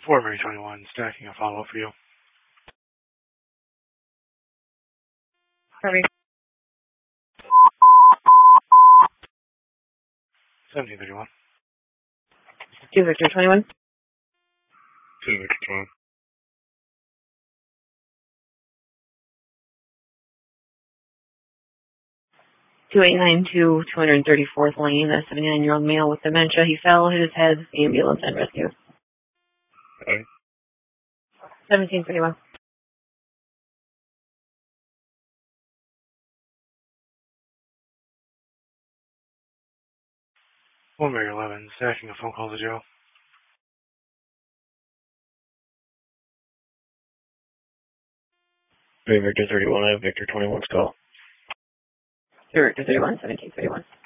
4 Mary 21, stacking a follow-up for you. Harvey. 1731. 2 Victor 21. 2 Victor 21. 2892 234th Lane, a 79-year-old male with dementia. He fell, hit his head, ambulance and rescue. Okay. 1731. 1 Mary 11, stacking a phone call to Joe. Victor 31, I have Victor 21's call. Victor 31, 1731.